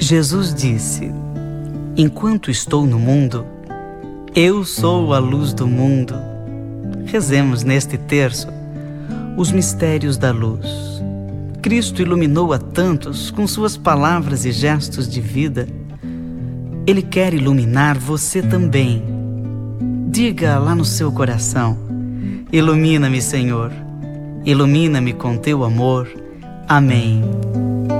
Jesus disse: enquanto estou no mundo, eu sou a luz do mundo. Rezemos neste terço os mistérios da luz. Cristo iluminou a tantos com suas palavras e gestos de vida. Ele quer iluminar você também. Diga lá no seu coração: ilumina-me, Senhor. Ilumina-me com teu amor. Amém.